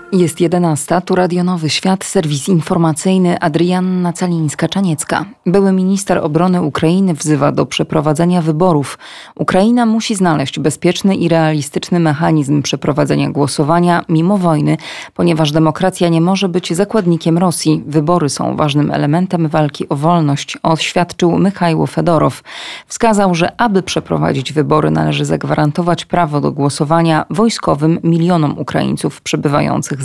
Jest 11, tu Radio Nowy Świat, serwis informacyjny Adrianna Calińska-Czaniecka. Były minister obrony Ukrainy wzywa do przeprowadzenia wyborów. Ukraina musi znaleźć bezpieczny i realistyczny mechanizm przeprowadzenia głosowania mimo wojny, ponieważ demokracja nie może być zakładnikiem Rosji. Wybory są ważnym elementem walki o wolność, oświadczył Michajło Fedorow. Wskazał, że aby przeprowadzić wybory należy zagwarantować prawo do głosowania wojskowym milionom Ukraińców przebywających